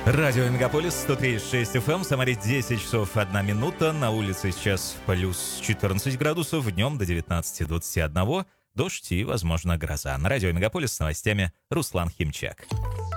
Радио Мегаполис 103.6 FM, в Самаре 10 часов 1 минута, на улице сейчас плюс 14 градусов, днем до 19-21, дождь и, возможно, гроза. На радио Мегаполис с новостями Руслан Химчак.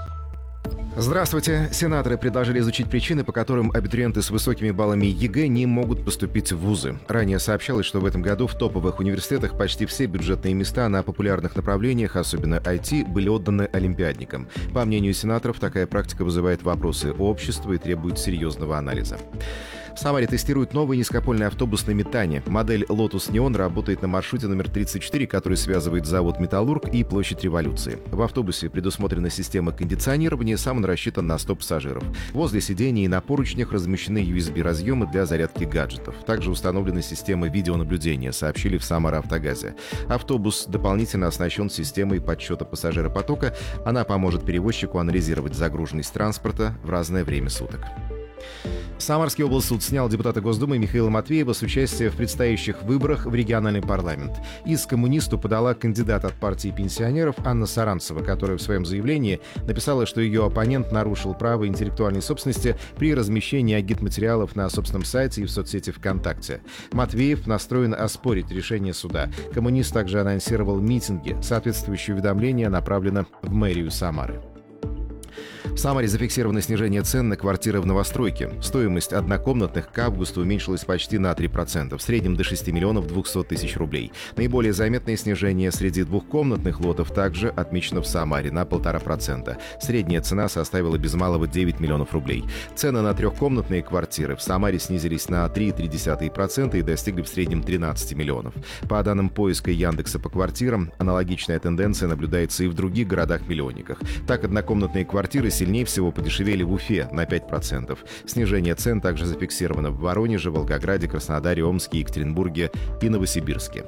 Здравствуйте. Сенаторы предложили изучить причины, по которым абитуриенты с высокими баллами ЕГЭ не могут поступить в вузы. Ранее сообщалось, что в этом году в топовых университетах почти все бюджетные места на популярных направлениях, особенно IT, были отданы олимпиадникам. По мнению сенаторов, такая практика вызывает вопросы общества и требует серьезного анализа. В Самаре тестируют новый низкопольный автобус на метане. Модель Lotus Neon работает на маршруте номер 34, который связывает завод «Металлург» и площадь Революции. В автобусе предусмотрена система кондиционирования, сам он рассчитан на 100 пассажиров. Возле сидений и на поручнях размещены USB-разъемы для зарядки гаджетов. Также установлена система видеонаблюдения, сообщили в Самаравтогазе. Автобус дополнительно оснащен системой подсчета пассажиропотока. Она поможет перевозчику анализировать загруженность транспорта в разное время суток. Самарский облсуд снял депутата Госдумы Михаила Матвеева с участия в предстоящих выборах в региональный парламент. Иск коммунисту подала кандидат от партии пенсионеров Анна Саранцева, которая в своем заявлении написала, что ее оппонент нарушил право интеллектуальной собственности при размещении агитматериалов на собственном сайте и в соцсети ВКонтакте. Матвеев настроен оспорить решение суда. Коммунист также анонсировал митинги. Соответствующее уведомление направлено в мэрию Самары. В Самаре зафиксировано снижение цен на квартиры в новостройке. Стоимость однокомнатных к августу уменьшилась почти на 3%, в среднем до 6 миллионов 200 тысяч рублей. Наиболее заметное снижение среди двухкомнатных лотов также отмечено в Самаре на 1,5%. Средняя цена составила без малого 9 миллионов рублей. Цены на трехкомнатные квартиры в Самаре снизились на 3,3% и достигли в среднем 13 миллионов. По данным поиска Яндекса по квартирам, аналогичная тенденция наблюдается и в других городах-миллионниках. Так, однокомнатные квартиры сильнее всего подешевели в Уфе на 5%. Снижение цен также зафиксировано в Воронеже, Волгограде, Краснодаре, Омске, Екатеринбурге и Новосибирске.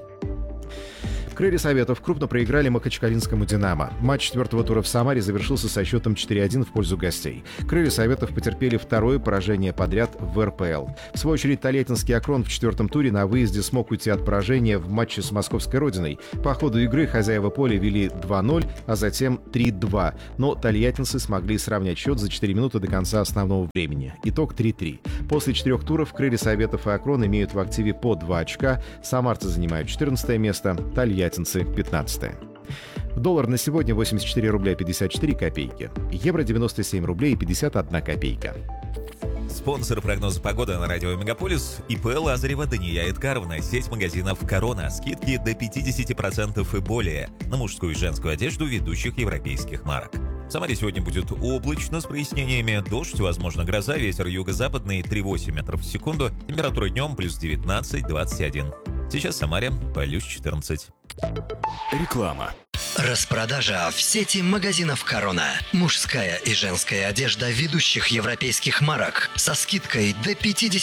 Крылья Советов крупно проиграли Махачкалинскому «Динамо». Матч четвертого тура в Самаре завершился со счетом 4-1 в пользу гостей. Крылья Советов потерпели второе поражение подряд в РПЛ. В свою очередь, Тольяттинский «Акрон» в четвертом туре на выезде смог уйти от поражения в матче с московской родиной. По ходу игры хозяева поля вели 2-0, а затем 3-2. Но тольяттинцы смогли сравнять счет за 4 минуты до конца основного времени. Итог 3-3. После 4 туров Крылья Советов и «Акрон» имеют в активе по 2 очка. Самарцы занимают 14 место, тольяттинцы 15. Доллар на сегодня 84 рубля 54 копейки. Евро 97 рублей 51 копейка. Спонсор прогноза погоды на радио Мегаполис — ИП Лазарева Дания Эдгаровна, сеть магазинов «Корона». Скидки до 50% и более на мужскую и женскую одежду ведущих европейских марок. В Самаре сегодня будет облачно с прояснениями, дождь, возможно гроза, ветер юго-западный 3,8 метров в секунду, температура днем плюс 19-21. Сейчас в Самаре плюс 14. Реклама. Распродажа в сети магазинов «Корона». Мужская и женская одежда ведущих европейских марок со скидкой до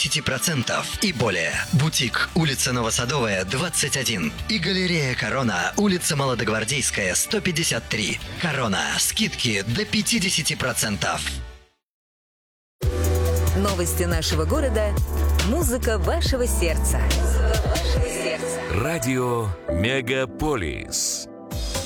50% и более. Бутик, улица Новосадовая, 21. И галерея «Корона», улица Молодогвардейская, 153. «Корона». Скидки до 50%. Новости нашего города. Музыка вашего сердца. Радио Мегаполис.